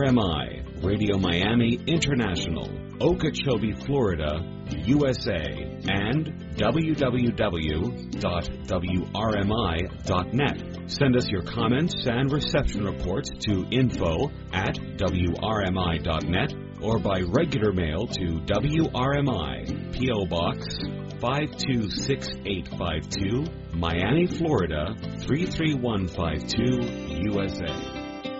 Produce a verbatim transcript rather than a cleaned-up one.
M I, Radio Miami International, Okeechobee, Florida, U S A, and w w w dot w r m i dot net. Send us your comments and reception reports to info at w r m i dot net or by regular mail to W R M I, P O. Box five two six eight five two, Miami, Florida three three one five two, U S A.